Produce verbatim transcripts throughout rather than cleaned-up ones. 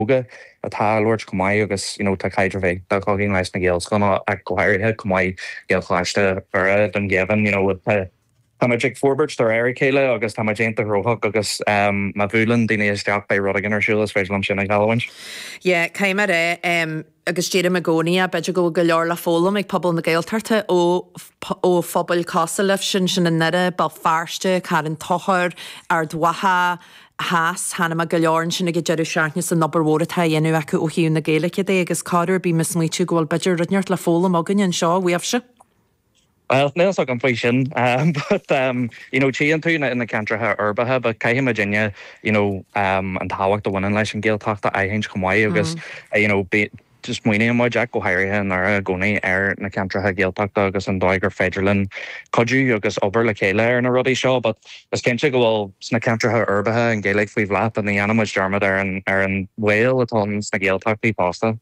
Uga atá Lord Comai agus you know tá caidir bheith tá cogin leis na Gaels gona ag gohairithe Comai Gael chláiste ar don Gavin you know with uh, Tamajik Forbert tar Eric Kayla agus Tamajant the Rohawk agus um ma Vulan dine isteach by Rodigan or Shulas Visual Shin Galwinch. Yeah, caiime ré um agus Jada Magoni a beidir go go leor le fólam ag pobl na Gaeltarte ó ó phobal Castlef sin sin na nire ba farste Karen Tochar ar dwaha Haas hanna ma galorn sin ag jeru seaartnis an nabar wóra ta dhéanú acu ó hiún na Gaelic dé agus cadr bí mis muitiú gohfuil beidir rudneart le fólam agan an seo weafse. Well, nails are completion, um, but um, you know, Chi and Tuna in the Cantraha Urbaha, but Kaihim Virginia, you know, um, and Hawak the one in Lash and Gael talk that I hinge Kamai, because you know, be just Mooney and my Jack go hire and Nara Goni air in the Cantraha Gael talk Douglas and Doiger Federlin, Kodju, Yogus Ober Lakela in a ruddy show, but as Kenchig will Snacantraha Urbaha and Gaelic We've Lap and the Animals Jarmad and Aaron Whale at on Snagale talk the pasta.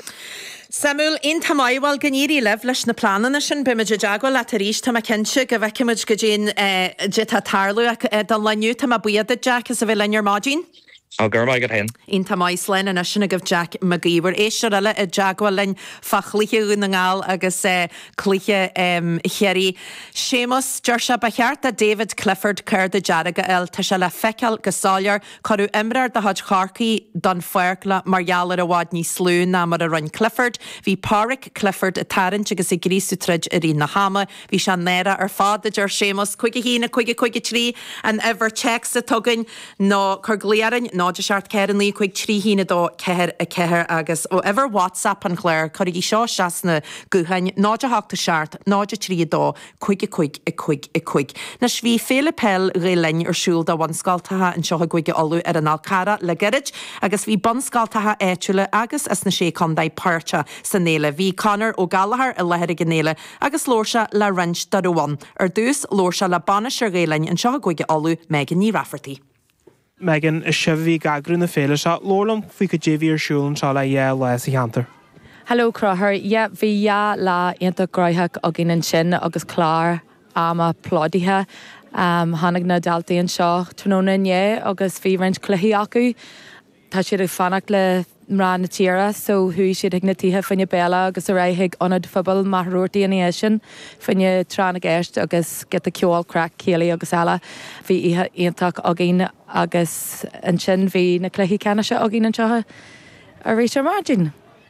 Samuel, in tamáiwal gníri lef leis na planan sin bimid jagwal at ríis tam a kense go bhecimid go djin jita tarlu dan leniu tam a buiad Jack as a bhfuil lein your margin? I'll go right ahead. In Tamaislen and a shinnig of Jack McGeever, Esharella, a Jagualin, Fachliche in the Gal, Agus Cliche um Heri, Seamus, Jersha Baharta, David Clifford, Kerr the Jadaga El Tashala Fecal, Gasalyar, Karu Emrer, the Hodge Harky, Don Ferkla, Mariala Wadney Sloon, Namara Run Clifford, Vi Parik, Clifford, a Tarrant, Chigasigri Sutridge, Irina Hama, Vi Shanera, or Father Jer Seamus, Quickie Hina, Quickie Quickie Tree, and ever checks the tugging, no Kergliaran, no. Náide seart cean lí chuig trí hína dó ceir a ceir agus ó ever WhatsApp an chléir chuig í seo seasna guhain náide háachta seart náide trí dó chuig a chuig a chuig a chuig. Na sví féle pel ré lein ar siúl da wanscaltatha an seo chuig olú ar an alcara le gerid agus bhí banscaltatha éitiúile agus as na sé condai páirte san néile bhí Conor ó Gallagher a leheir gnéile agus lórsa le ranch darúan ar dús lórsa le banis ar ré lein an seo chuig olú Megan ní Rafferty. Megan is sibhí gagrú na féile se lólam fao go déhí ar siúlann se le dhé leis i cheantar. Hello Crother, yeah, bhí dhé le ionta groithach a gin sin agus clár ama plódaithe um, hannig na daltaíonn seo tróna inné agus bhí roinnt cluichí acu tá siad ag fannach le mrá na tíra so hu siad ag na tithe finne béla agus a raigh anad phobal maithreúirtaí in sin finne tránna gceist agus get a ceol crack céalaí agus eile bhí ihe ionach a gin agus an sin bhí na cluichí cena se a gin an seotha a rééis ar margin.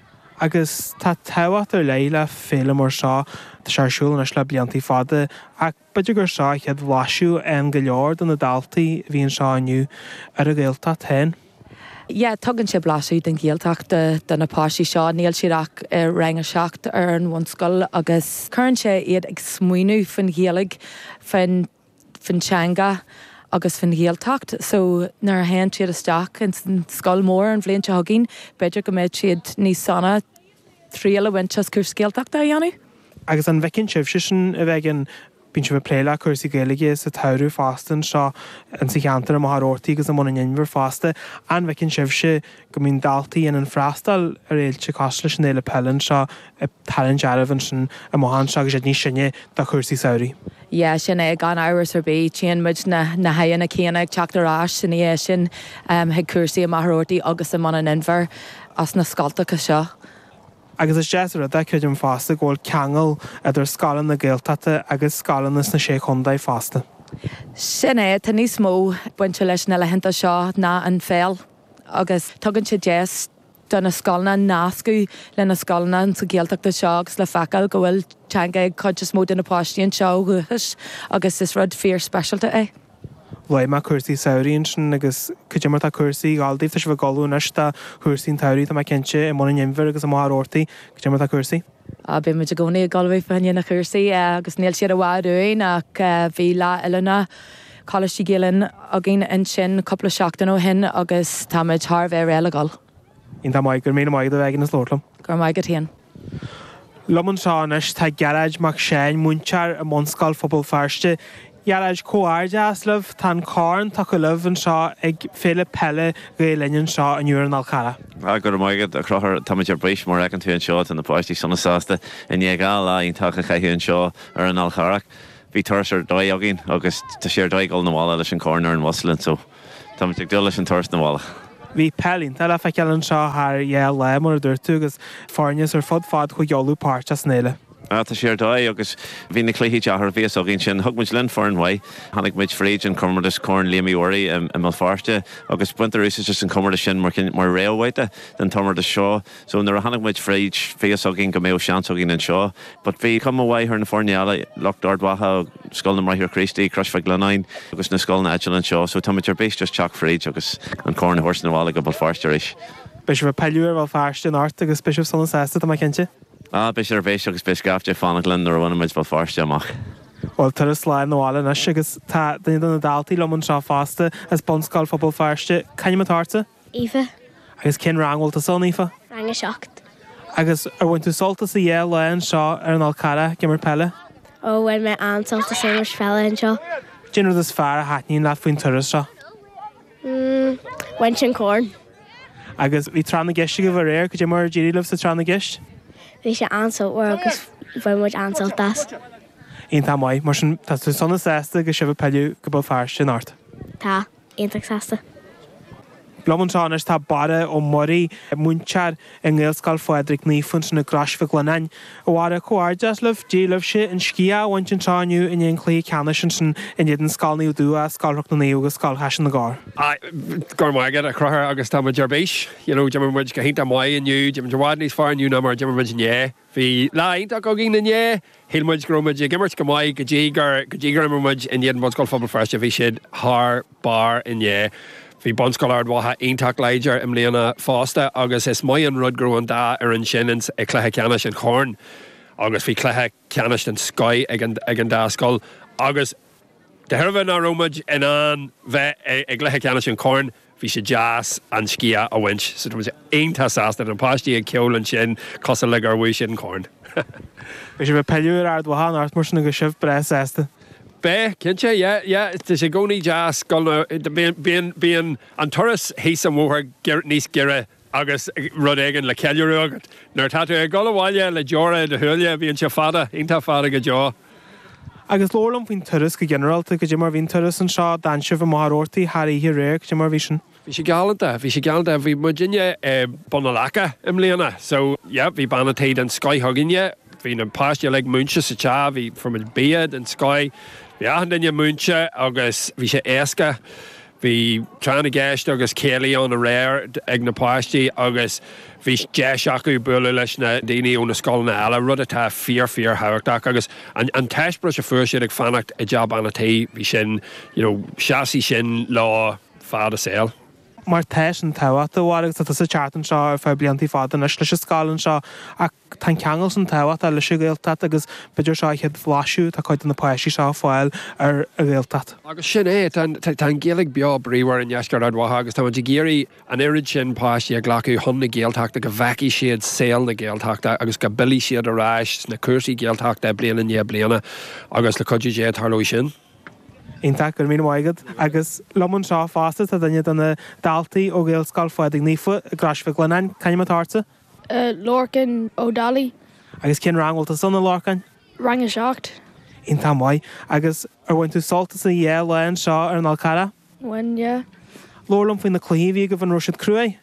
Agus tá tehacht ar lei le féle mar seo tá searsúil na le blianttí fada ach beidir gur seo chead bhlaisiú an go leor don na daltaí bhíon seo aniu ar a ggéalta tain. Yeah, tugann sé blasú den Gaeltacht den na páisí seo níl siach uh, rang a seacht ar an bhanscoil agus chuann sé iad ag smuoinú fan Gaelig fan fantanga agus fan Gaeltacht so nar hen siad isteach in scoil mór an bhléonn se hagin beidir go méid siad níos sanna tríal a winchas cur Gaeltacht a dhéanú. Agus an bhecinn sibh sin a bheith bín se bh pléile chuirsaí Gaeilge sa tairú fastan seo an sa cheantar am ortaí agus am mna inmhar fasta an bhecinn sibhse go mín daltaí in an freastal ar éilte cosla sin éile pellan seo a talann dearmhan sin a mhan se agus ní sinne do chuirsaí saoirí. Yeah, sin é gan áras ar bé tían muid na na haanna céanna ag teachtarrás sin é sin um, heag cuasaí am ortaí agus am mna inmhar as na scoiltacha seo. Agus is deasar a d chuidim fásta ggóil ceangal idir scalan na Gaeltachta agus scalanas na sé chundaid fásta. Sin é tá níos mó buinte leis na lehananta seo ná an féil agus tugann sé déas donna scalna nascu le na scalna an sa Gaeltachta seo agus le fecail go bhfuil teanga ag chuid is mód in na páistíonn seo guthas agus is rud fear specialta é. Bhaid má cuasaí saoiríonn sin agus chuide mar tá cuasaí gáildaíh tá sibh gáilú is tá cuasaín tairí tá cinse i mna nimhar agus am ortaí chuide mar tá cuasaí. A bí muid a gcónaí gáilbh fan na cuasaí agus níl siad a bhhaúin ach bhí le eilena choilistí Gaelan a gin in sin coppla seachtain ó hin agus tá muid thar bheith réile gáil. Ín tá maid gur mí maid a bheith is lótlam. Gur maid go tíon. Loman seánis tá garage mac séin múntear a mscail phobal fearste Iarad cóáirde aslamh tá cáin tá go leh an seo ag féle pelle ré leinn seo an dúr an alcara. A gur maigad a crothir táidir bríis mór ag an tú an seo an na páistí sanna sásta in dhéagá lá on tacha chaithú an seo ar an alcharach. Bhí tuair ar dóid agin agus tá sé dóid gáil na bhála leis an cónar an Waslin so táid ag dul leis an tuairs na bhála. Bhí pelín tal fe ceann seo th dhé le mar dúirtu agus fáneas ar fod fad chu geolú páirt a snéile. Tá sé dó agus bhí na cléí deathar bhíos a gin sin thugmuid len foranmhaid, tháinig muid fríd an cumar is corn léimíorí am am fáiste agus buintear is just an cumar sin mar mar réalhhaite den tomar de seo, so nar a tháinig muid fríd fíos a gin go méo sean a gin an seo, but bhí cum bhhaid ar na forneala lochtard watha scoil na Maithir Christie, Crushford Glenain agus na scoil na Agil an seo, so táid ar bés just teach fríd agus an corn horse na bhála go bal fáiste is. Bes bh peúir bhil fáiste an ort agus bisibh san sésta tá cinnte? Ah, bes ar bés agus bes gafte fánach len ar bhna muid bal fáiste amach. Well tar is sláin nóhála na agus tá daine na daltaí lomon seo fásta as bonscáil fphobal fáiste. Caine matáirta? Aoife. Agus cin rangháilta son Aoife? Rang a seacht. Agus ar bhain tú solta sa dhé lein seo ar an alcara gimar pelle? Ó bhain me ansolta sa mar fella an seo. Dinner is fear a hatníín le faoin turas seo. Mm, Wain sin corn. Agus bhí tránna geiste go bhar réir go dé mar ddíirí leh sa tránna geist? Bhí sé ansolta agus bhain muid ansoltas. Aon tá maiid mar sin tá tú sonna sésta go sibh peú go bh fearste an ort. Tá, aonach sésta. Blomon seánis tá bara ó morí múntear in ggéalscáil Frederick Nífun na Crushford Glenain óhhara chuáirdeas leh díalah se an scia bhaint an seániu in éon clí ceanna sin sin in iad an scáilníú dú a scáilreacht na níú agus scáil heis na gár. Gur maigad a cruthair agus tá dearbéis, Jimar muid go hénta mai aniu, Jim dehád níos far aniu ná mar Jimar muid né. Bhí leint a go gin na né, Hímuid gromuid gimmart go maiid go ddígar go ddígar muid in iad bonscáil fphobal freiste bhí siad th bar in né. Bhí bonscoilard watha aontacht leidir im léana fásta agus is mai an rud grúan dá ar an sin ag clethe ceannis an corn agus bhí clethe ceannis an scoil ag an ag an dá scoil agus de thurbh ná rómuid in an bheith ag clethe ceannis an corn bhí sé jazz an scia a bhaint, so tu aonanta sásta an páistí ag ceol an sin cosa le ar bhuaí sin an corn. Bhí sé bh peúir ard bhán art mar sin go sibh bre sésta. Be, cinse, yeah, yeah, it's a gcónaí jazz bíon an turas hís an mhór níos gire agus rud éigen le ceúú agat. Nuair táú ag gohhaile le deora de thuúile bhíonn se fada, onanta fada go deo. Agus lólam faoin turas go generalta go d mar bhíon turas an seo danseh a máthirtaí Harí réir go mar bhí sin. Bhí sé galanta, bhí sé galanta, bhí muidirne buna lecha im léana, so yeah, bhí banna taid an scoil thuginne, bhí an páiste le múnse sa te, bhí from an bead an scoil. Bhí an danne múnse agus bhí sé éasca, bhí tránna gceist agus céalaí an a réir ag na páistí agus bhí deis acu buú leis na daoine ón na scoil na eile rud atá fíor fíor hairteach agus an teisbro se fuair siad ag fannacht i dteab anna taí bhí sin seaí sin lá fád a saoil. Mar teis an táhat bhhagus tá sa teartan seo ar fá blianttí fáda leis leis scálann seo ach tá ceangal san táhat a leis ggéaltat agus beidir seo chead flaisiú tá chuid na páisí seo fáil ar a ggéaltat. Agus sin é tá ggéalaigh beá bríomhar in neascar admhatha agus tá géirí an irid sin páistí a ghlacu thuna géalteachta go bheici siad saoil na géalteachta agus go bilí siad a ráis na cuasaí géalteachta bliana ní bliana agus le chuidir dé tarlóí sin. Ínta gur mí maigad agus lomon seo fásta a daine donna daltaí ó ggéalscáil Frederick Nífu a Crushford Glenain, caine matáirta? Lorcan O'Daly. Agus cin rangháilta sanna Lorcan? Rang a seacht. Ínta mai agus ar bhain tú solta sa dhé lein seo ar an alcara? When, yeah. Lorlam faoin na clíhí go bhan roisiad cruaí?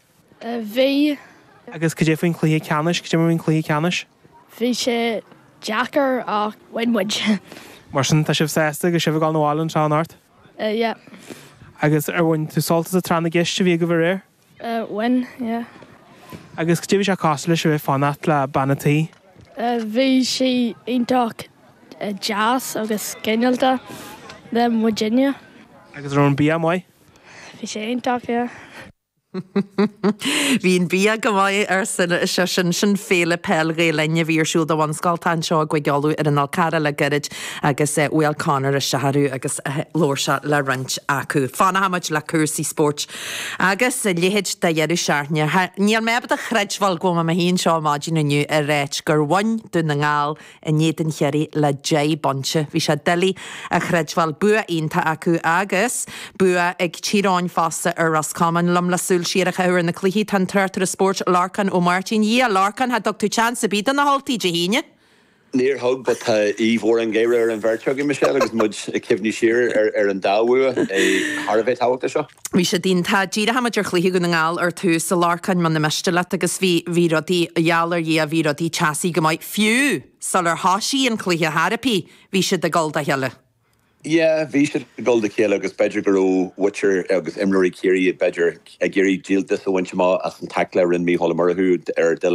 Bhí. Agus go dé faoin clí ceannis, go dé mar clí ceannis? Bhí sé Jackar ach Winwood. Mar sin tá sibh sésta go sibh gáil nóháil an seán art? Yeah. Agus ar bhain tú soltas a tránna geiste bhí go bhar réir? When, yeah. Agus go dtíobh sé cásta leis bheith fannacht le bannatíí? Bhí sé ionach jazz agus cinealta le Virginia. Agus ar an bí mai? Bhí sé ionach, yeah. Bhín bí go maiid ar sin se sin sin féle pell ré lenne bhír siúil do bhain sáiltain seo go gealú ar an alcara le garid agus bhfuil cánar a seharú agus lóirse le rint acu. Fána haimeid le cuasaí sport. Agus léhéid de dhéadú seaarne. Níl mébad a chreidhil go a híonn seo máidin naniu a réit gur bhain dú na ngáil a néan chearí le dé bonse. Bhí sé delí a chreidhil bua onanta acu agus bua ag tíráin fásta ar Roscommon lom lasú siar a chahar na cluhí tan tuirtar a sport Larcan ó Martin. Í a Larcan had doctor chance a bíd an na haltaí de híine? Near hug, but Eve Warren Gayer and Verchug Michelle agus mud Kivney Shear er an dawu a Harvey Hawk show. We should din ta gira hamadir chluhi gun ngal ar tú sa larcan man na mestela agus vi vi rodi yaler ye vi rodi chassis gomai few solar hashi and chluhi harapi vi should the gold a helle. Yeah, vi should gold the kill agus bedger grow witcher agus Emery Kiri bedger a Gary deal this a winchma as an tackler in me Holmar who er